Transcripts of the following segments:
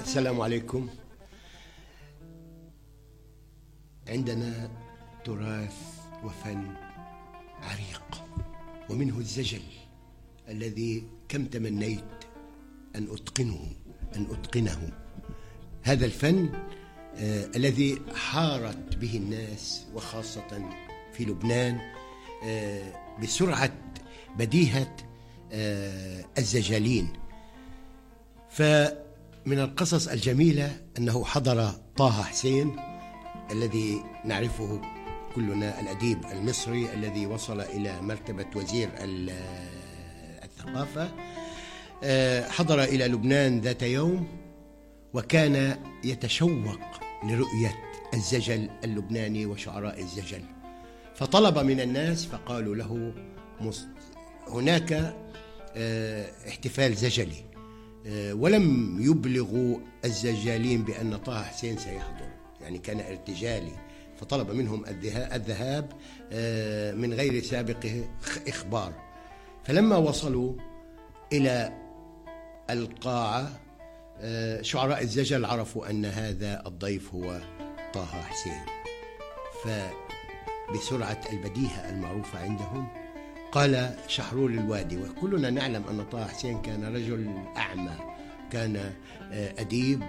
السلام عليكم. عندنا تراث وفن عريق، ومنه الزجل الذي كم تمنيت أن أتقنه. هذا الفن الذي حارت به الناس وخاصة في لبنان بسرعة بديهة الزجالين. فمن القصص الجميلة أنه حضر طه حسين الذي نعرفه كلنا، الأديب المصري الذي وصل إلى مرتبة وزير الثقافة، حضر إلى لبنان ذات يوم وكان يتشوق لرؤية الزجل اللبناني وشعراء الزجل، فطلب من الناس فقالوا له هناك احتفال زجلي، ولم يبلغوا الزجالين بأن طه حسين سيحضر، يعني كان ارتجالي، فطلب منهم الذهاب من غير سابق إخبار. فلما وصلوا إلى القاعة شعراء الزجل عرفوا أن هذا الضيف هو طه حسين، فبسرعة البديهة المعروفة عندهم قال شحرور الوادي، وكلنا نعلم أن طه حسين كان رجل أعمى، كان أديب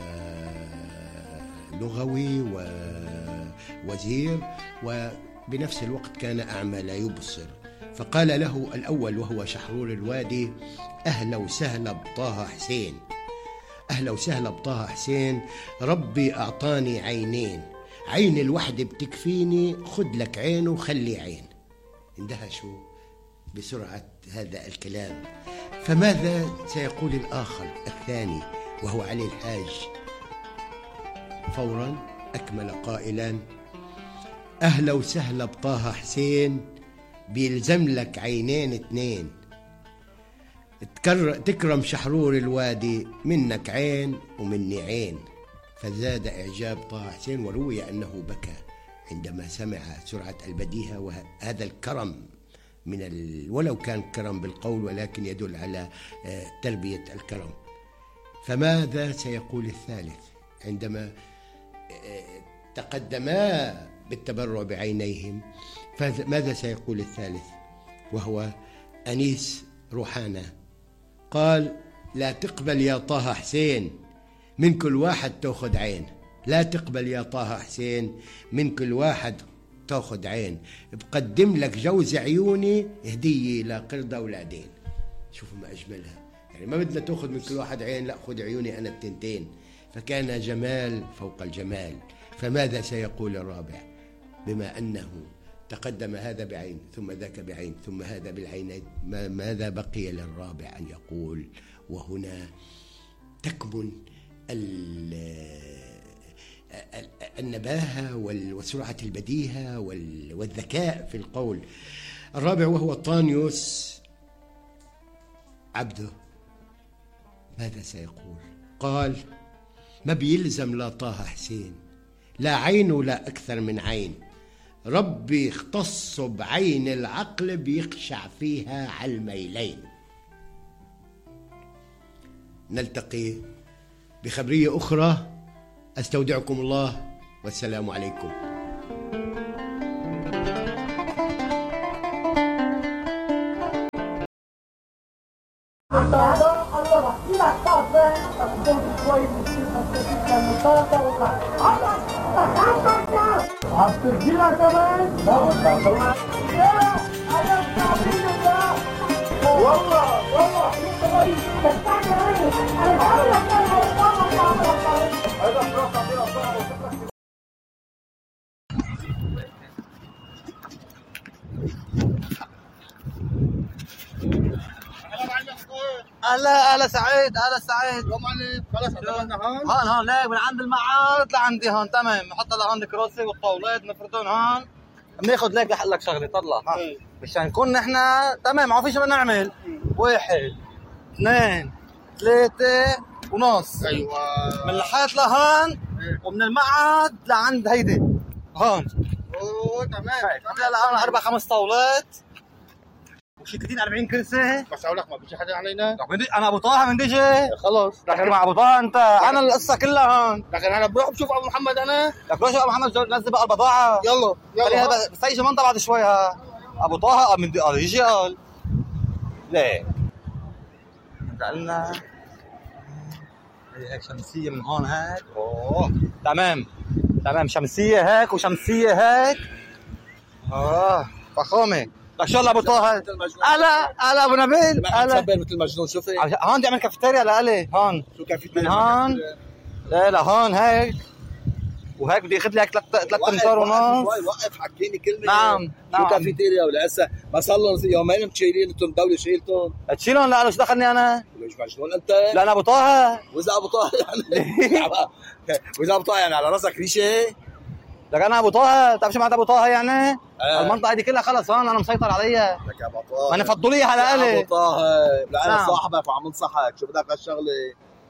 ولغوي ووزير، وبنفس الوقت كان أعمى لا يبصر. فقال له الأول وهو شحرور الوادي: أهلا وسهلا بطه حسين، أهلا وسهلا بطه حسين، ربي أعطاني عينين، عين الوحدة بتكفيني، خد لك عين وخلي عين. اندهشوا بسرعة هذا الكلام. فماذا سيقول الآخر الثاني وهو علي الحاج؟ فورا أكمل قائلا: أهلا وسهلا بطه حسين، بيلزم لك عينين اتنين، تكرم شحرور الوادي، منك عين ومني عين. فزاد إعجاب طه حسين، وروي أنه بكى عندما سمع سرعة البديهة وهذا الكرم ولو كان كرم بالقول ولكن يدل على تربية الكرم. فماذا سيقول الثالث عندما تقدما بالتبرع بعينيهم؟ فماذا سيقول الثالث وهو أنيس روحانة؟ قال: لا تقبل يا طه حسين، من كل واحد تأخذ عين، لا تقبل يا طه حسين، من كل واحد تأخذ عين، بقدم لك جوز عيوني هدية لقردة أولادين. شوفوا ما أجملها، يعني ما بدنا تأخذ من كل واحد عين، لا خذ عيوني أنا التنتين. فكان جمال فوق الجمال. فماذا سيقول الرابع بما أنه تقدم هذا بعين ثم ذاك بعين ثم هذا بالعينين؟ ماذا بقي للرابع أن يقول؟ وهنا تكمن النباهة وسرعة البديهة والذكاء في القول. الرابع وهو طانيوس عبده، ماذا سيقول؟ قال: ما بيلزم لا طه حسين، لا عين ولا أكثر من عين، ربي اختص بعين العقل بيخشع فيها على الميلين. نلتقي بخبرية أخرى، أستودعكم الله والسلام عليكم. هلا سعيد، هلا سعيد. خلص عطلنا هون ليك من عند المعارض لعندي هون. تمام، نحط لهون الكراسي والطاولات نفردون هون، بناخذ لك لك شغله. طلع مشان نكون نحن تمام، ما في شيء بدنا نعمل. 1 2 3 ونص. ايوه، من الحيط لهون ومن المعهد لعند هيدي هون. اوه تمام. هلا 4 5 طاولات شي 30 40 كرسي. بس اقول لك ما بيجي حدا علينا. انا ابو طه من ديجي. خلص لكن مع ابو طه انت انا القصه كلها هون. لكن انا بروح بشوف ابو محمد انا. لك روح شوف ابو محمد نزل بقى البضاعه. يلا بس هي منطقه بعد شوي ها. ابو طه من يجي قال ليه انت قلنا هيك شمسيه من هون هيك. اوه تمام شمسيه هيك وشمسيه هيك. فخامه. لك شو ابو طه هلا ابو نبيل هلا مثل مجنون. شوفي هون بدي اعمل كافيتيريا لالي هون. شو كافيتيريا من هون لا هون هيك وهيك بدي اخذ لك 3 امتار ونص. وقف حكيني كلمه. نعم شو كافيتيريا ولا هسه ما صار لهم يومين مشيلين انتم الدوله شيلتهم. تشيلهم لا شو دخلني انا؟ ليش مجنون انت؟ لا انا ابو طه. واذا ابو طه يعني واذا ابو طه يعني على راسك ريشه. لك انا ابو طه. بتعرف شو معناتها ابو طه يعني؟ المنطقه دي كلها خلص هون انا مسيطر عليها. لك يا ابو طه ما انا فضوا لي اياها لالي. ابو طه لا انا صاحبك وعم انصحك. شو بدك هالشغله؟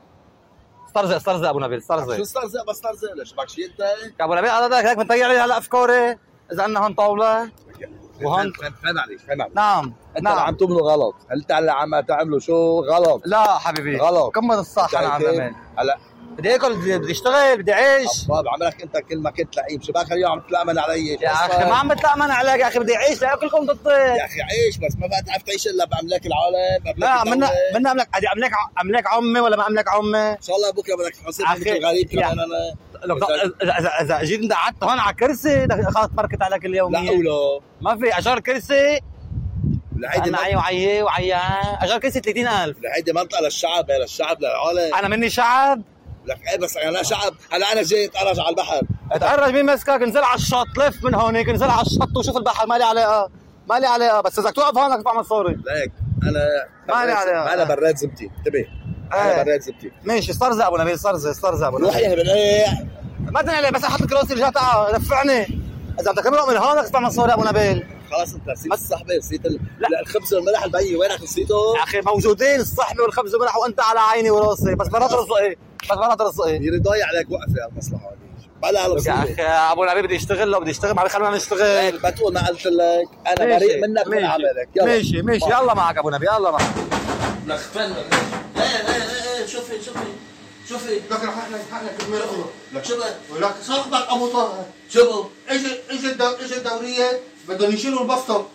استرزق ابو نبيل استرزق. شو استرزق؟ بس استرزق ليش بدك شيء انت؟ يا ابو نبيل هيك بتضيع لي هلا افكاري. اذا عندنا هون طاوله وهون فهم عليك. نعم انت اللي عم تعمله غلط. انت اللي عم تعمله شو غلط. لا حبيبي غلط. كمل الصح. انا عم بعمل هلا بدي اكل بدي اشتغل بدي اعيش. طب عملك انت كل ما كنت لعيب. شو باك اليوم عم تتلامن علي؟ يا اخي ما عم بتلامن عليك يا اخي. بدي اعيش لاكلكم ضدي يا اخي عيش بس ما بقى تعرف تعيش الا باملاك العالم. لا منا املاك عمي ولا ما املاك عمي. ان شاء الله بكره بدك تحاسبني مثل غريب كمان انا. اذا اجيت انت قعدت هون على كرسي خلص بركت عليك اليوميه. لا ولا ما في اجار كرسي. لهيدي معي وعيه اجار كرسي 30,000. لهيدي منطقه للشعب. هي للشعب للعالم. انا مني شعب. لك ايه بس انا شعب. هلا انا جاي اتقرج على البحر. اتقرج مين مسكك؟ انزل على الشط. لف من هونيك انزل على الشط وشوف البحر. مالي علاقه بس اذا توقف هون بدك تدفع مصاري. ليك انا مالي عليها. انا براد زبتي. انتبه انا براد زبتي. ماشي استرزق ابو نبيل استرزق ابو نبيل. روح يا بالريح. ما تنقلي بس احط لك راسي رجع تعال دفعني. اذا بدك تمرق من هون بدك تدفع مصاري ابو نبيل. خلاص انت نسيت الصحبه. نسيت لا الخبز والملح البي. وينك نسيته؟ يا اخي موجودين الصحبه والخبز والملح وانت على عيني وراسي. بس مرات رزقي يريد ضايع عليك وقفه على المصلحه هذه. بلا يا اخي ابو نبيل بدي يشتغل. لو بدي اشتغل ما خلينا نشتغل. ما تقول ما قلت لك انا بريء منك من عملك. يلا ماشي يلا معك ابو نبيل يلا معك. لك فن لا شوفي لك حقنا كلمه اخرى. لك شو لك صاحبك ابو طه شو اجى الدوريه بدهم يشيلوا البسطه.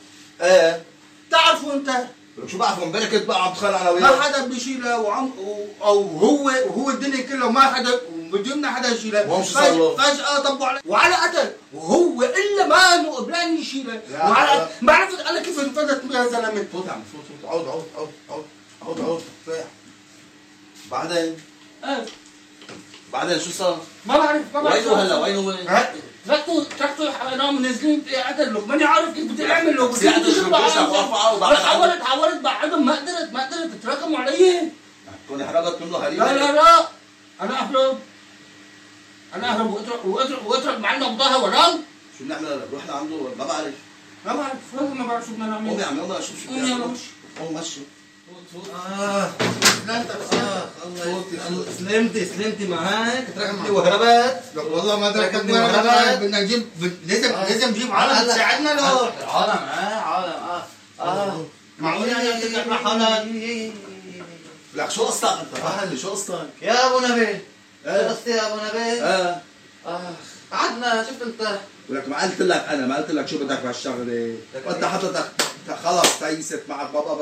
تعرفوا انت شو بعرفوا امبارح كنت بقى عم تخانق انا وياه. ما حدا بيشيلها او هو الدنيا كلها ما حدا بدنا حدا يشيلها. فجأة طبوا عليه وعلى قتل وهو الا ما قبلان يشيلها. وعلى ما عرفت انا كيف انفذت يا زلمه. فوت عم فوت عود بعدين شو صار؟ ما بعرف وينه هلا وينه تركته حرام نازلين قتل له. ماني عارف كيف بدي اعمل له. حاولت بعدهم ما قدرت تراكموا علي. تكوني حرقت منه هريبه. لا انا اهرب واترك معنا بضاها وراه. شو بنعمل هلا؟ بروح لعنده ما بعرف ما بعرف شو بدنا نعمل. قومي عم يلا شوف شو بدنا نعمل. قوم مشي. سلمتي ما هيك تركتني وهربت. والله ما تركتني وهربت. بدنا نجيب لازم نجيب عالم تساعدنا له. عالم معقول يعني بدك تروح هلا. لك شو قصتك انت؟ راح شو قصتك؟ يا ابو نبيل شو قصتي يا ابو نبيل؟ قعدنا شفت انت. ولك ما قلت لك شو بدك بهالشغله. وانت حطتك خلص تيست معك بابا